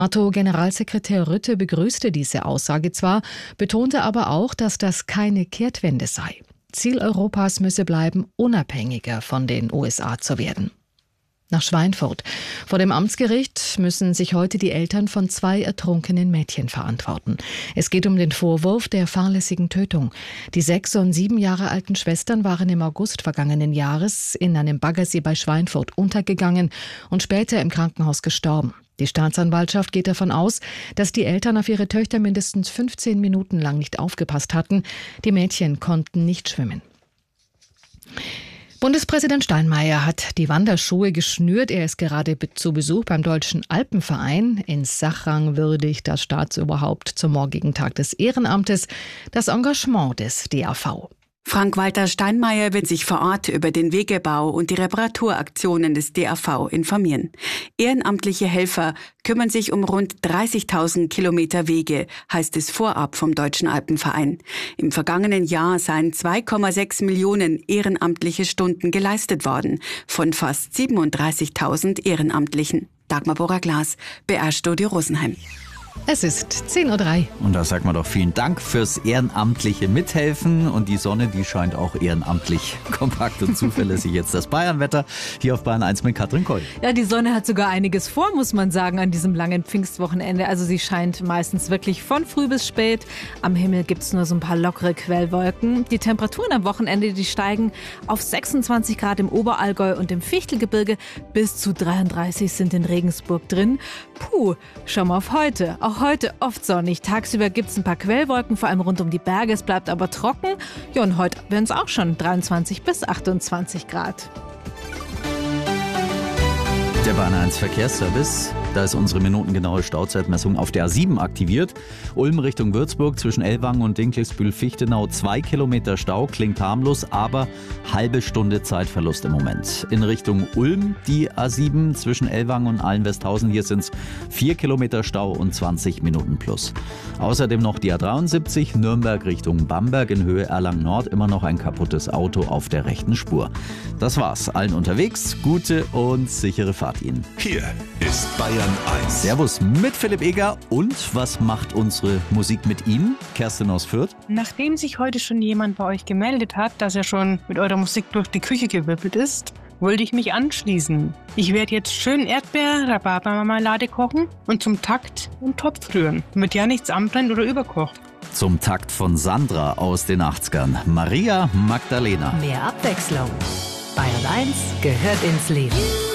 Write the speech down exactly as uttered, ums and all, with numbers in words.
NATO-Generalsekretär Rutte begrüßte diese Aussage zwar, betonte aber auch, dass das keine Kehrtwende sei. Ziel Europas müsse bleiben, unabhängiger von den U S A zu werden. Nach Schweinfurt. Vor dem Amtsgericht müssen sich heute die Eltern von zwei ertrunkenen Mädchen verantworten. Es geht um den Vorwurf der fahrlässigen Tötung. Die sechs und sieben Jahre alten Schwestern waren im August vergangenen Jahres in einem Baggersee bei Schweinfurt untergegangen und später im Krankenhaus gestorben. Die Staatsanwaltschaft geht davon aus, dass die Eltern auf ihre Töchter mindestens fünfzehn Minuten lang nicht aufgepasst hatten. Die Mädchen konnten nicht schwimmen. Bundespräsident Steinmeier hat die Wanderschuhe geschnürt. Er ist gerade zu Besuch beim Deutschen Alpenverein. In Sachrang würdigt das Staatsoberhaupt zum morgigen Tag des Ehrenamtes das Engagement des D A V. Frank-Walter Steinmeier wird sich vor Ort über den Wegebau und die Reparaturaktionen des D A V informieren. Ehrenamtliche Helfer kümmern sich um rund dreißigtausend Kilometer Wege, heißt es vorab vom Deutschen Alpenverein. Im vergangenen Jahr seien zwei Komma sechs Millionen ehrenamtliche Stunden geleistet worden, von fast siebenunddreißigtausend Ehrenamtlichen. Dagmar Borrer-Glas, B R-Studio Rosenheim. Es ist zehn Uhr drei. Und da sagt man doch vielen Dank fürs ehrenamtliche Mithelfen. Und die Sonne, die scheint auch ehrenamtlich kompakt und zuverlässig. Jetzt das Bayernwetter hier auf Bayern eins mit Katrin Koll. Ja, die Sonne hat sogar einiges vor, muss man sagen, an diesem langen Pfingstwochenende. Also sie scheint meistens wirklich von früh bis spät. Am Himmel gibt es nur so ein paar lockere Quellwolken. Die Temperaturen am Wochenende, die steigen auf sechsundzwanzig Grad im Oberallgäu und im Fichtelgebirge. Bis zu dreiunddreißig sind in Regensburg drin. Puh, schau mal auf heute. Auch heute oft sonnig. Tagsüber gibt es ein paar Quellwolken, vor allem rund um die Berge. Es bleibt aber trocken. Ja, und heute werden es auch schon dreiundzwanzig bis achtundzwanzig Grad. Der Bayern eins Verkehrsservice. Da ist unsere minutengenaue Stauzeitmessung auf der A sieben aktiviert. Ulm Richtung Würzburg zwischen Ellwangen und Dinkelsbühl-Fichtenau. Zwei Kilometer Stau, klingt harmlos, aber halbe Stunde Zeitverlust im Moment. In Richtung Ulm die A sieben zwischen Ellwangen und Allen-Westhausen. Hier sind es vier Kilometer Stau und zwanzig Minuten plus. Außerdem noch die A dreiundsiebzig Nürnberg Richtung Bamberg in Höhe Erlangen Nord. Immer noch ein kaputtes Auto auf der rechten Spur. Das war's. Allen unterwegs. Gute und sichere Fahrt Ihnen. Hier ist Bayern eins. Servus mit Philipp Eger. Und was macht unsere Musik mit Ihnen? Kerstin aus Fürth. Nachdem sich heute schon jemand bei euch gemeldet hat, dass er schon mit eurer Musik durch die Küche gewirbelt ist, wollte ich mich anschließen. Ich werde jetzt schön Erdbeer-Rhabarbermarmelade kochen und zum Takt einen Topf rühren, damit ja nichts anbrennt oder überkocht. Zum Takt von Sandra aus den achtzigern. Maria Magdalena. Mehr Abwechslung. Bayern eins gehört ins Leben.